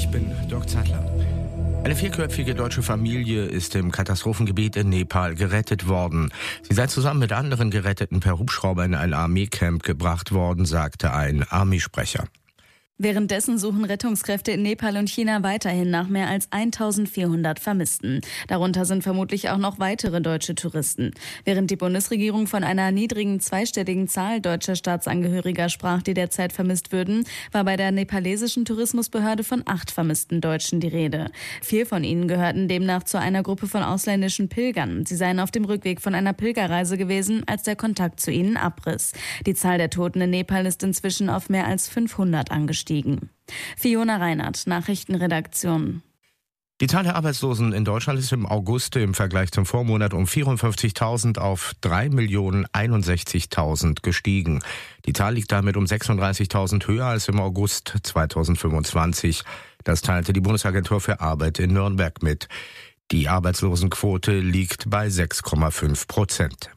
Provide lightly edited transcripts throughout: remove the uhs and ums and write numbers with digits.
Ich bin Dirk Zeitler. Eine vierköpfige deutsche Familie ist im Katastrophengebiet in Nepal gerettet worden. Sie sei zusammen mit anderen Geretteten per Hubschrauber in ein Armeecamp gebracht worden, sagte ein Armeesprecher. Währenddessen suchen Rettungskräfte in Nepal und China weiterhin nach mehr als 1400 Vermissten. Darunter sind vermutlich auch noch weitere deutsche Touristen. Während die Bundesregierung von einer niedrigen zweistelligen Zahl deutscher Staatsangehöriger sprach, die derzeit vermisst würden, war bei der nepalesischen Tourismusbehörde von 8 vermissten Deutschen die Rede. 4 von ihnen gehörten demnach zu einer Gruppe von ausländischen Pilgern. Sie seien auf dem Rückweg von einer Pilgerreise gewesen, als der Kontakt zu ihnen abriss. Die Zahl der Toten in Nepal ist inzwischen auf mehr als 500 angestiegen. Fiona Reinhardt, Nachrichtenredaktion. Die Zahl der Arbeitslosen in Deutschland ist im August im Vergleich zum Vormonat um 54.000 auf 3.061.000 gestiegen. Die Zahl liegt damit um 36.000 höher als im August 2025. Das teilte die Bundesagentur für Arbeit in Nürnberg mit. Die Arbeitslosenquote liegt bei 6,5%.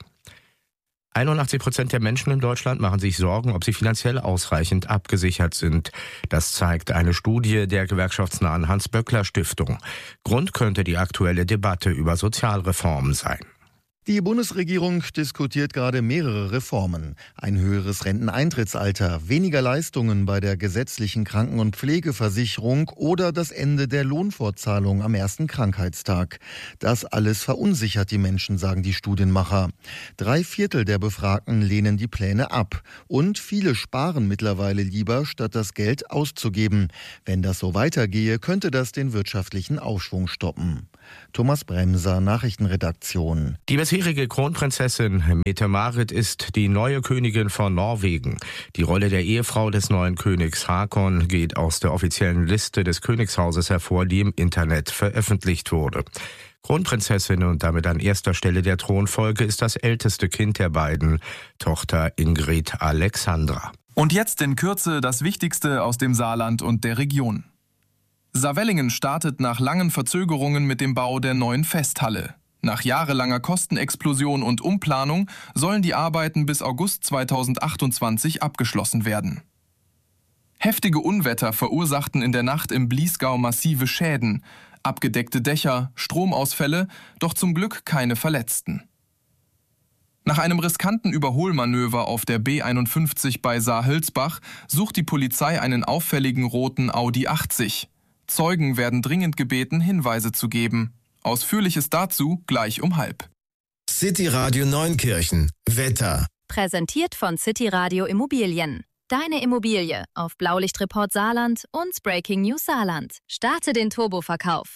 81% der Menschen in Deutschland machen sich Sorgen, ob sie finanziell ausreichend abgesichert sind. Das zeigt eine Studie der gewerkschaftsnahen Hans-Böckler-Stiftung. Grund könnte die aktuelle Debatte über Sozialreformen sein. Die Bundesregierung diskutiert gerade mehrere Reformen. Ein höheres Renteneintrittsalter, weniger Leistungen bei der gesetzlichen Kranken- und Pflegeversicherung oder das Ende der Lohnfortzahlung am ersten Krankheitstag. Das alles verunsichert die Menschen, sagen die Studienmacher. 3/4 der Befragten lehnen die Pläne ab. Und viele sparen mittlerweile lieber, statt das Geld auszugeben. Wenn das so weitergehe, könnte das den wirtschaftlichen Aufschwung stoppen. Thomas Bremser, Nachrichtenredaktion. Die bisherige Kronprinzessin Mette-Marit ist die neue Königin von Norwegen. Die Rolle der Ehefrau des neuen Königs Håkon geht aus der offiziellen Liste des Königshauses hervor, die im Internet veröffentlicht wurde. Kronprinzessin und damit an erster Stelle der Thronfolge ist das älteste Kind der beiden, Tochter Ingrid Alexandra. Und jetzt in Kürze das Wichtigste aus dem Saarland und der Region. Saarwellingen startet nach langen Verzögerungen mit dem Bau der neuen Festhalle. Nach jahrelanger Kostenexplosion und Umplanung sollen die Arbeiten bis August 2028 abgeschlossen werden. Heftige Unwetter verursachten in der Nacht im Bliesgau massive Schäden, abgedeckte Dächer, Stromausfälle, doch zum Glück keine Verletzten. Nach einem riskanten Überholmanöver auf der B51 bei Saar-Hülsbach sucht die Polizei einen auffälligen roten Audi 80. Zeugen werden dringend gebeten, Hinweise zu geben. Ausführliches dazu gleich um 12:30. City Radio Neunkirchen. Wetter. Präsentiert von City Radio Immobilien. Deine Immobilie auf Blaulichtreport Saarland und Breaking News Saarland. Starte den Turboverkauf.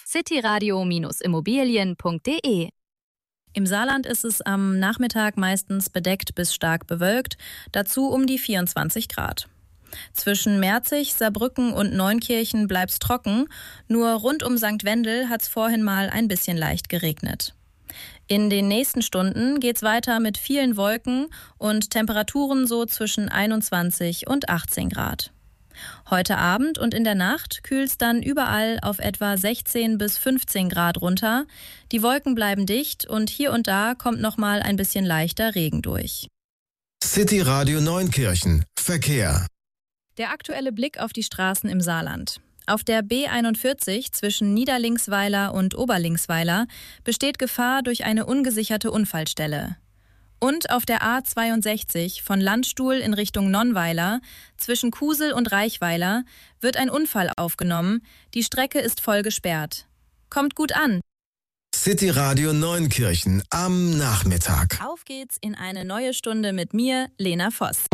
cityradio-immobilien.de. Im Saarland ist es am Nachmittag meistens bedeckt bis stark bewölkt, dazu um die 24 Grad. Zwischen Merzig, Saarbrücken und Neunkirchen bleibt's trocken, nur rund um St. Wendel hat's vorhin mal ein bisschen leicht geregnet. In den nächsten Stunden geht's weiter mit vielen Wolken und Temperaturen so zwischen 21 und 18 Grad. Heute Abend und in der Nacht kühlt's dann überall auf etwa 16 bis 15 Grad runter. Die Wolken bleiben dicht und hier und da kommt noch mal ein bisschen leichter Regen durch. City Radio Neunkirchen. Verkehr. Der aktuelle Blick auf die Straßen im Saarland. Auf der B41 zwischen Niederlingsweiler und Oberlingsweiler besteht Gefahr durch eine ungesicherte Unfallstelle. Und auf der A62 von Landstuhl in Richtung Nonnweiler zwischen Kusel und Reichweiler wird ein Unfall aufgenommen. Die Strecke ist voll gesperrt. Kommt gut an. City Radio Neunkirchen am Nachmittag. Auf geht's in eine neue Stunde mit mir, Lena Voss.